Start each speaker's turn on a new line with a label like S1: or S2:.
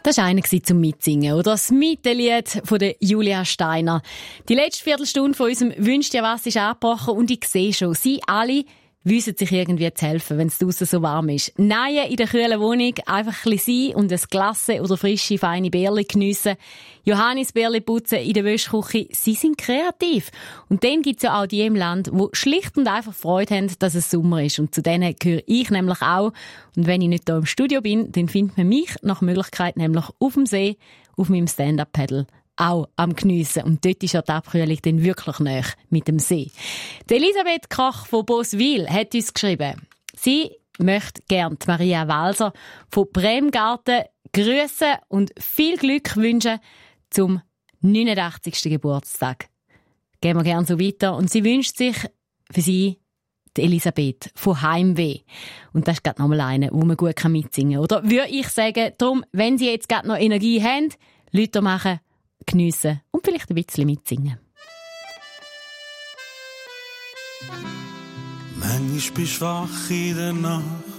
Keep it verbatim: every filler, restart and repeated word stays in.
S1: Das war einer zum Mitsingen, oder? Das Mittenlied von der Julia Steiner. Die letzte Viertelstunde von unserem «Wünsch dir was» ist angebrochen und ich sehe schon, Sie alle wissen sich irgendwie zu helfen, wenn es draussen so warm ist. Nein, in der kühlen Wohnung einfach ein bisschen sein und ein Glasse oder frische, feine Bärli geniessen. Johannisbeerli putzen in der Wäschküche. Sie sind kreativ. Und dann gibt es ja auch die im Land, die schlicht und einfach Freude haben, dass es Sommer ist. Und zu denen gehöre ich nämlich auch. Und wenn ich nicht hier im Studio bin, dann findet man mich nach Möglichkeit nämlich auf dem See, auf meinem Stand-Up-Paddle. Auch am Geniessen. Und dort ist ja die Abkühlung dann wirklich nahe mit dem See. Die Elisabeth Koch von Boswil hat uns geschrieben, sie möchte gerne Maria Walser von Bremgarten grüßen und viel Glück wünschen zum neunundachtzigsten Geburtstag. Gehen wir gerne so weiter. Und sie wünscht sich für sie die Elisabeth von Heimweh. Und das ist gerade nochmal eine, wo man gut mitsingen kann. Oder würde ich sagen, darum, wenn sie jetzt gerade noch Energie haben, Leute machen, geniessen und vielleicht ein bisschen mitsingen.
S2: Manchmal bist du wach in der Nacht